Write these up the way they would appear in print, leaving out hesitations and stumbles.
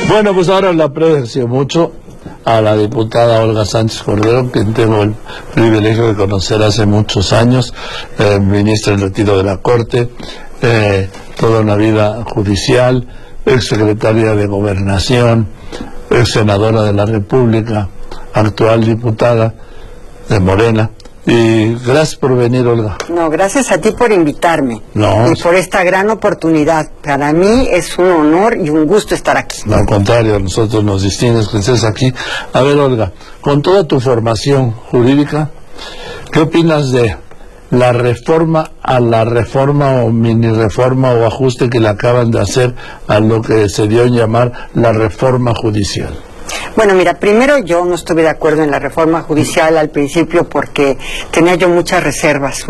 Bueno, pues ahora le aprecio mucho a la diputada Olga Sánchez Cordero, quien tengo el privilegio de conocer hace muchos años, ministra en retiro de la Corte, toda una vida judicial, exsecretaria de Gobernación, ex senadora de la República, actual diputada de Morena. Y gracias por venir, Olga. No, gracias a ti por invitarme. No, y por esta gran oportunidad. Para mí es un honor y un gusto estar aquí. No, al contrario, a nosotros nos distingue que estés aquí. A ver, Olga, con toda tu formación jurídica, ¿qué opinas de la reforma o mini reforma o ajuste que le acaban de hacer a lo que se dio en llamar la reforma judicial? Bueno, mira, primero yo no estuve de acuerdo en la reforma judicial al principio porque tenía yo muchas reservas,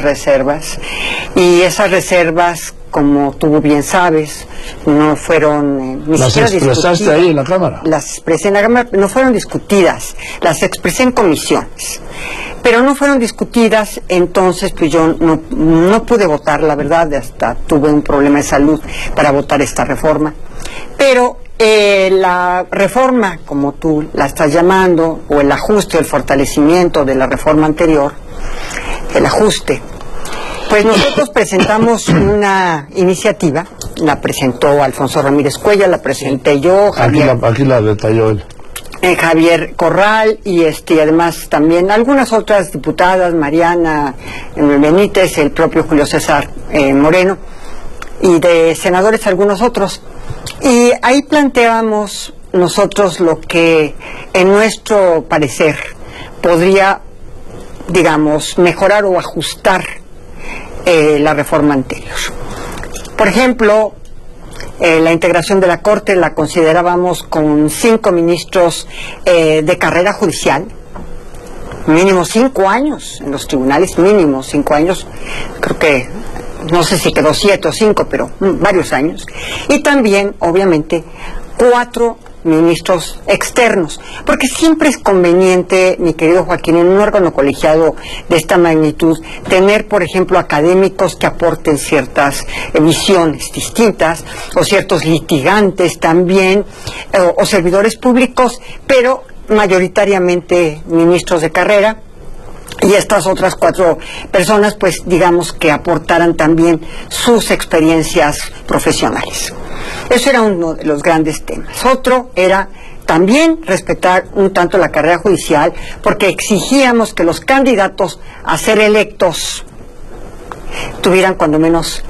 y esas reservas, como tú bien sabes, no fueron ni siquiera discutidas. ¿Las expresaste ahí en la Cámara? Las expresé en la Cámara, no fueron discutidas, las expresé en comisiones, pero no fueron discutidas. Entonces pues yo no pude votar, la verdad, hasta tuve un problema de salud para votar esta reforma, pero la reforma, como tú la estás llamando, o el ajuste, el fortalecimiento de la reforma anterior, el ajuste, pues nosotros presentamos una iniciativa, la presentó Alfonso Ramírez Cuellar, la presenté yo, Javier, aquí la detalló él. Javier Corral, y además también algunas otras diputadas, Mariana Benítez, el propio Julio César Moreno, y de senadores algunos otros. Y ahí planteábamos nosotros lo que en nuestro parecer podría, digamos, mejorar o ajustar la reforma anterior. Por ejemplo, la integración de la Corte la considerábamos con 5 ministros de carrera judicial, mínimo 5 años en los tribunales, mínimo 5 años, creo que no sé si quedó 7 o 5, pero varios años. Y también, obviamente, 4 ministros externos, porque siempre es conveniente, mi querido Joaquín, en un órgano colegiado de esta magnitud, tener, por ejemplo, académicos que aporten ciertas visiones distintas, o ciertos litigantes también, o servidores públicos, pero mayoritariamente ministros de carrera. Y estas otras 4 personas, pues digamos que aportaran también sus experiencias profesionales. Eso era uno de los grandes temas. Otro era también respetar un tanto la carrera judicial, porque exigíamos que los candidatos a ser electos tuvieran cuando menos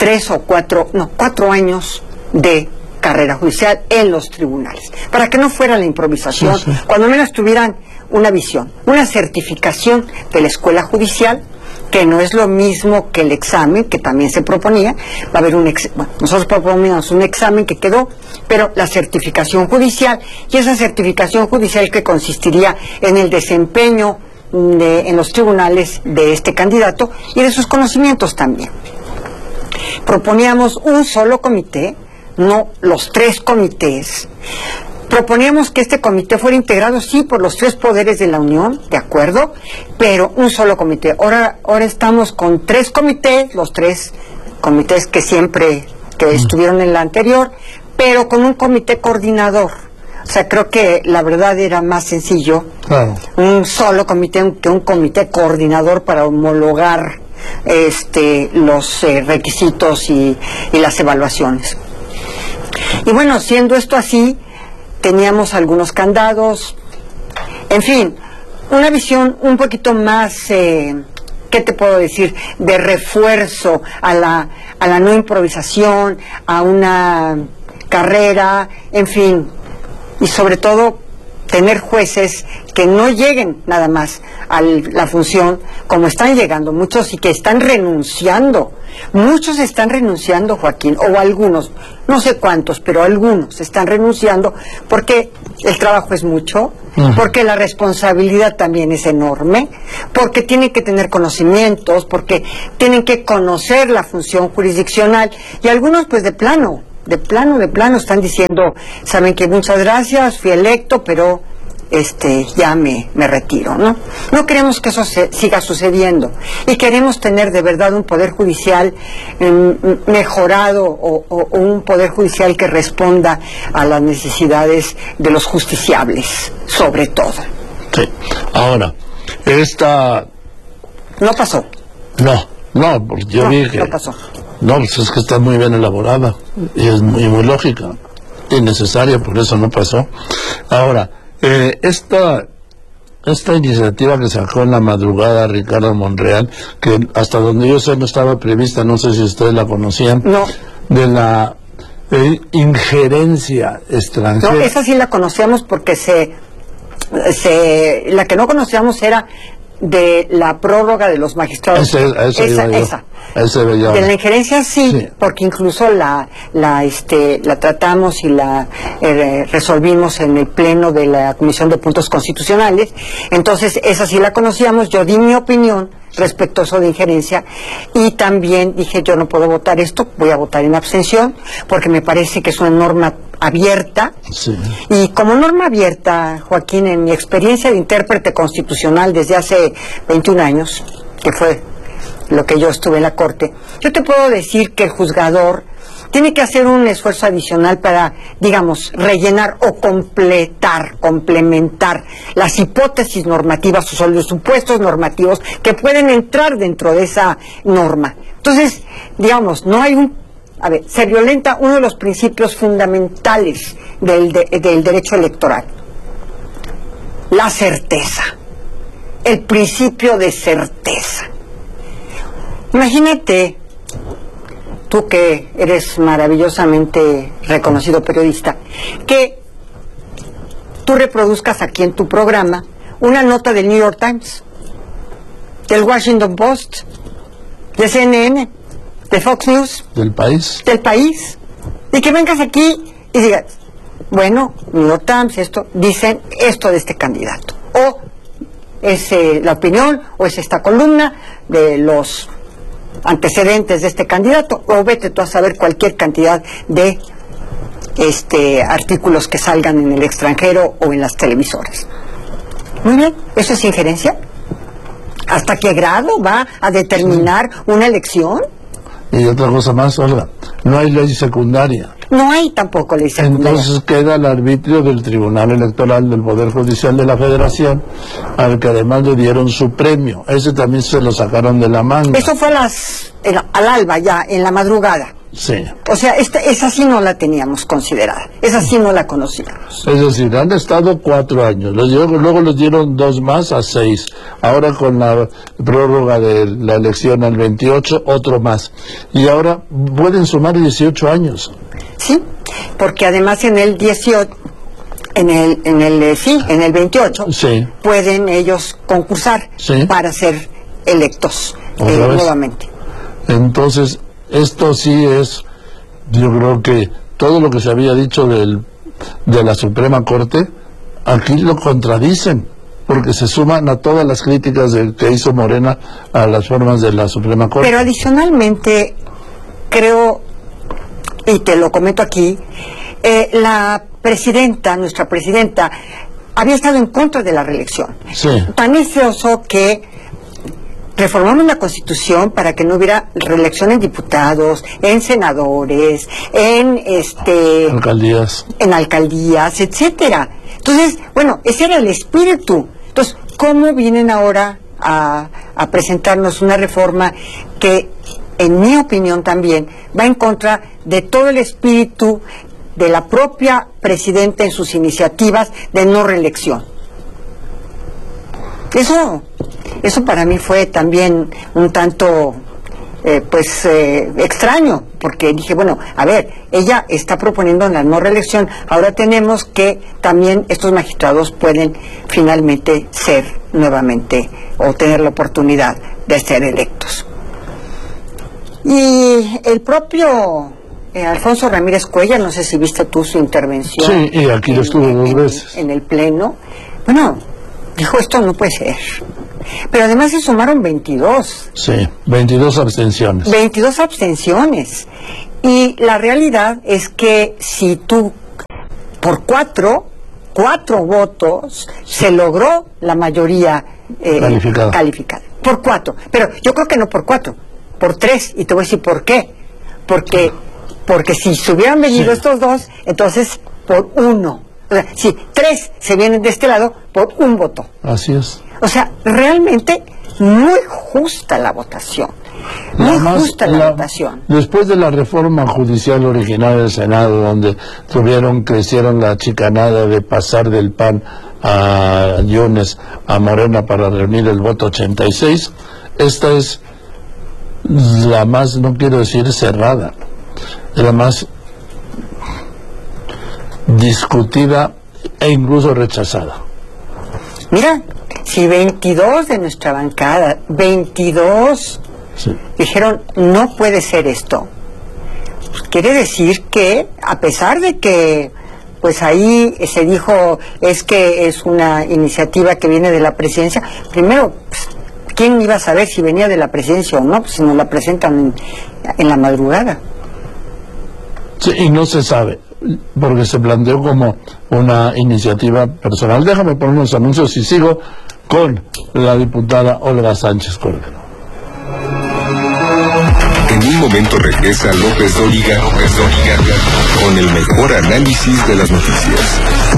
4 años de carrera judicial en los tribunales, para que no fuera la improvisación, sí. Cuando menos tuvieran una visión, una certificación de la escuela judicial, que no es lo mismo que el examen que también se proponía. Va a haber nosotros proponemos un examen que quedó, pero la certificación judicial, y esa certificación judicial que consistiría en el desempeño en los tribunales de este candidato y de sus conocimientos también. Proponíamos un solo comité, no los 3 comités. Proponíamos que este comité fuera integrado, sí, por los 3 poderes de la Unión, de acuerdo, pero un solo comité. Ahora estamos con 3 comités, los 3 comités que estuvieron en la anterior, pero con un comité coordinador. O sea, creo que la verdad era más sencillo, claro, un solo comité que un comité coordinador para homologar los requisitos y las evaluaciones. Y bueno, siendo esto así, teníamos algunos candados, en fin, una visión un poquito más, ¿qué te puedo decir?, de refuerzo a la no improvisación, a una carrera, en fin, y sobre todo tener jueces que no lleguen nada más a la función como están llegando muchos, y que están renunciando. Muchos están renunciando, Joaquín, o algunos, no sé cuántos, pero algunos están renunciando porque el trabajo es mucho, porque la responsabilidad también es enorme, porque tienen que tener conocimientos, porque tienen que conocer la función jurisdiccional, y algunos pues de plano están diciendo, saben que muchas gracias, fui electo, pero ya me retiro, ¿no? No queremos que eso siga sucediendo y queremos tener de verdad un poder judicial mejorado o un poder judicial que responda a las necesidades de los justiciables, sobre todo. Sí. Ahora, esta... No pasó. No, porque yo vi que... No pasó. No, pues es que está muy bien elaborada y es muy lógica y necesaria, por eso no pasó. Ahora, esta iniciativa que sacó en la madrugada Ricardo Monreal, que hasta donde yo sé no estaba prevista, no sé si ustedes la conocían, no, de la injerencia extranjera. No, esa sí la conocíamos porque la que no conocíamos era de la prórroga de los magistrados. Esa. De la injerencia sí, porque incluso la tratamos y la resolvimos en el pleno de la Comisión de Puntos Constitucionales. Entonces esa sí la conocíamos. Yo di mi opinión respecto a eso de injerencia y también dije, yo no puedo votar esto, voy a votar en abstención porque me parece que es una norma abierta. Sí. Y como norma abierta, Joaquín, en mi experiencia de intérprete constitucional desde hace 21 años, que fue lo que yo estuve en la Corte, yo te puedo decir que el juzgador tiene que hacer un esfuerzo adicional para, digamos, rellenar o complementar las hipótesis normativas o los supuestos normativos que pueden entrar dentro de esa norma. Entonces, digamos, se violenta uno de los principios fundamentales del derecho electoral: la certeza, el principio de certeza. Imagínate, tú que eres maravillosamente reconocido periodista, que tú reproduzcas aquí en tu programa una nota del New York Times, del Washington Post, de CNN, de Fox News, del país, y que vengas aquí y digas, bueno, New York Times, dicen esto de este candidato, o es la opinión, o es esta columna de los antecedentes de este candidato, o vete tú a saber cualquier cantidad de artículos que salgan en el extranjero o en las televisoras. Muy bien, ¿eso es injerencia? ¿Hasta qué grado va a determinar una elección? Y otra cosa más, Olga, no hay ley secundaria. No hay tampoco ley secundaria. Entonces queda el arbitrio del Tribunal Electoral del Poder Judicial de la Federación, al que además le dieron su premio. Ese también se lo sacaron de la manga. Eso fue al alba, ya, en la madrugada. Sí. O sea, esa sí no la teníamos considerada, esa sí no la conocíamos. Es decir, han estado 4 años, luego les dieron 2 más a 6, ahora con la prórroga de la elección al 28, otro más, y ahora pueden sumar 18 años. Sí, porque además en el 18, en el 28, sí, pueden ellos concursar, sí, para ser electos nuevamente. Entonces, esto sí es, yo creo que todo lo que se había dicho de la Suprema Corte, aquí lo contradicen, porque se suman a todas las críticas que hizo Morena a las formas de la Suprema Corte. Pero adicionalmente, creo, y te lo comento aquí, nuestra presidenta, había estado en contra de la reelección. Sí. Tan es oso que reformamos la Constitución para que no hubiera reelección en diputados, en senadores, en alcaldías, etcétera. Entonces, bueno, ese era el espíritu. Entonces, ¿cómo vienen ahora a presentarnos una reforma que, en mi opinión también, va en contra de todo el espíritu de la propia presidenta en sus iniciativas de no reelección? Eso para mí fue también un tanto extraño, porque dije, bueno, a ver, ella está proponiendo la no reelección, ahora tenemos que también estos magistrados pueden finalmente ser nuevamente o tener la oportunidad de ser electos. Y el propio Alfonso Ramírez Cuellar, no sé si viste tú su intervención. Sí, y aquí lo estuve 2 veces. En el Pleno. Bueno, dijo, esto no puede ser. Pero además se sumaron 22. Sí, 22 abstenciones. 22 abstenciones. Y la realidad es que si tú, por 4, 4 votos se logró la mayoría calificada. Por 4. Pero yo creo que no por 4, por 3. Y te voy a decir por qué. Porque si se hubieran venido estos dos, entonces por 1. O sea, si 3 se vienen de este lado, por 1 voto. Así es. O sea, realmente muy justa la votación. Muy justa la votación. Después de la reforma judicial original del Senado, donde crecieron la chicanada de pasar del PAN a Yunes a Morena para reunir el voto 86, esta es la más, no quiero decir cerrada, la más discutida e incluso rechazada. Mira, si 22 de nuestra bancada, 22 dijeron no puede ser esto, pues quiere decir que a pesar de que pues ahí se dijo es que es una iniciativa que viene de la presidencia, primero pues, ¿quién iba a saber si venía de la presidencia o no? Pues si nos la presentan en la madrugada. Sí, y no se sabe, porque se planteó como una iniciativa personal. Déjame poner unos anuncios y sigo con la diputada Olga Sánchez Cordero. En un momento regresa López Dóriga con el mejor análisis de las noticias.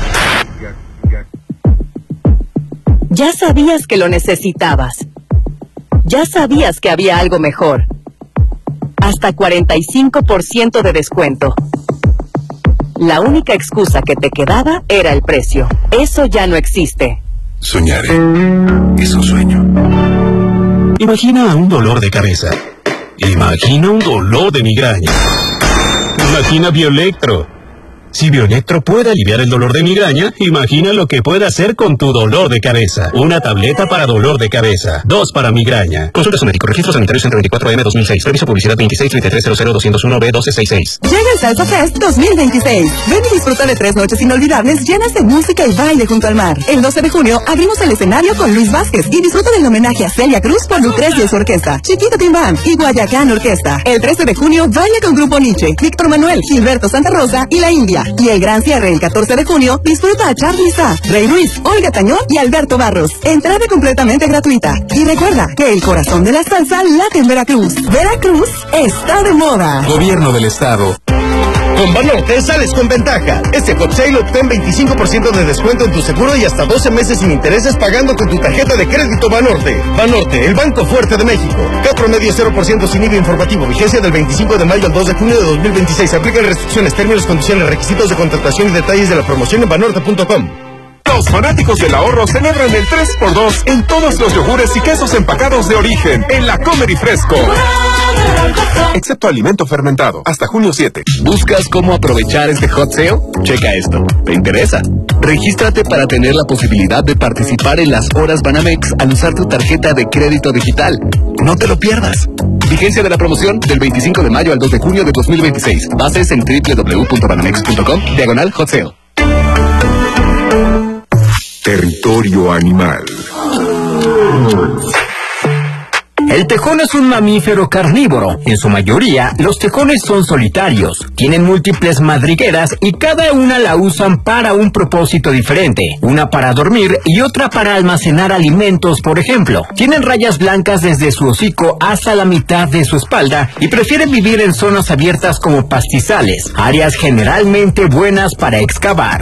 Ya sabías que lo necesitabas. Ya sabías que había algo mejor. Hasta 45% de descuento. La única excusa que te quedaba era el precio. Eso ya no existe. Soñar es un sueño. Imagina un dolor de cabeza. Imagina un dolor de migraña. Imagina Bioelectro. Si Bioelectro puede aliviar el dolor de migraña, imagina lo que puede hacer con tu dolor de cabeza. Una tableta para dolor de cabeza, 2 para migraña. Consulta su médico. Registro sanitario 124M 2006. Permiso publicidad 2633000201B1266. Llega el Salsa Fest 2026. Ven y disfruta de 3 noches inolvidables llenas de música y baile junto al mar. El 12 de junio abrimos el escenario con Luis Vázquez y disfruta del homenaje a Celia Cruz por Lucrecia y su orquesta, Chiquito Timbán y Guayacán Orquesta. El 13 de junio baila con Grupo Nietzsche, Víctor Manuel, Gilberto Santa Rosa y La India. Y el gran cierre el 14 de junio, disfruta a Charly Sá, Rey Ruiz, Olga Tañón y Alberto Barros. Entrada completamente gratuita. Y recuerda que el corazón de la salsa late en Veracruz. Veracruz está de moda. Gobierno del Estado. Con Banorte sales con ventaja. Este Hot Sale obtén 25% de descuento en tu seguro y hasta 12 meses sin intereses pagando con tu tarjeta de crédito Banorte. Banorte, el banco fuerte de México. Cat promedio 0% sin IVA informativo. Vigencia del 25 de mayo al 2 de junio de 2026. Aplican restricciones, términos, condiciones, requisitos de contratación y detalles de la promoción en banorte.com. Los fanáticos del ahorro celebran el 3x2 en todos los yogures y quesos empacados de origen en la Comer y Fresco. Excepto alimento fermentado, hasta junio 7. ¿Buscas cómo aprovechar este hot sale? Checa esto. ¿Te interesa? Regístrate para tener la posibilidad de participar en las horas Banamex al usar tu tarjeta de crédito digital. No te lo pierdas. Vigencia de la promoción del 25 de mayo al 2 de junio de 2026. Bases en www.banamex.com/hot sale. Territorio animal. El tejón es un mamífero carnívoro. En su mayoría, los tejones son solitarios. Tienen múltiples madrigueras y cada una la usan para un propósito diferente. Una para dormir y otra para almacenar alimentos, por ejemplo. Tienen rayas blancas desde su hocico hasta la mitad de su espalda y prefieren vivir en zonas abiertas como pastizales, áreas generalmente buenas para excavar.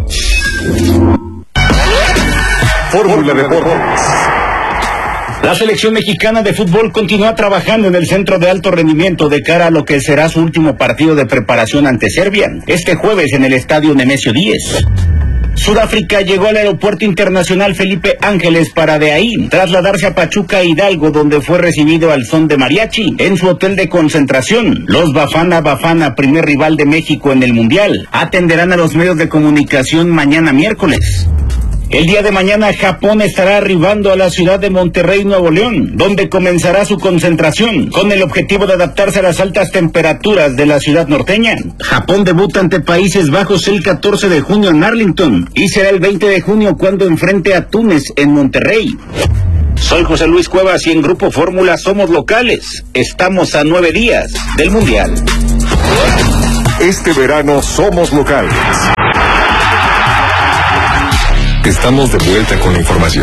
Fórmula Deportes. La selección mexicana de fútbol continúa trabajando en el centro de alto rendimiento de cara a lo que será su último partido de preparación ante Serbia, este jueves en el estadio Nemesio 10. Sudáfrica llegó al aeropuerto internacional Felipe Ángeles para de ahí trasladarse a Pachuca Hidalgo, donde fue recibido al son de mariachi en su hotel de concentración. Los Bafana, primer rival de México en el Mundial, atenderán a los medios de comunicación mañana miércoles. El día de mañana Japón estará arribando a la ciudad de Monterrey, Nuevo León, donde comenzará su concentración, con el objetivo de adaptarse a las altas temperaturas de la ciudad norteña. Japón debuta ante Países Bajos el 14 de junio en Arlington, y será el 20 de junio cuando enfrente a Túnez en Monterrey. Soy José Luis Cuevas y en Grupo Fórmula somos locales. Estamos a 9 días del Mundial. Este verano somos locales. Estamos de vuelta con la información.